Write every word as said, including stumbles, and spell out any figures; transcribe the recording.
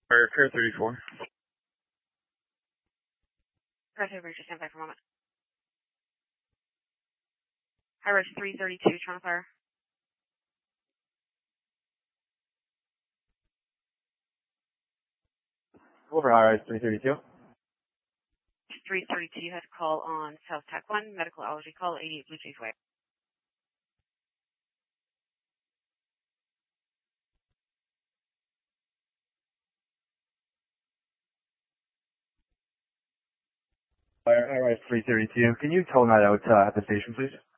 Or Clear thirty-four. Press over, just stand by for a moment. High Rise three thirty-two, trying to fire. Over High Rise three thirty-two. three thirty-two has a call on South Tac one, medical allergy call, eighty-eight Blue Jays Way. High Rise three thirty-two. Can you tone that out uh, at the station, please?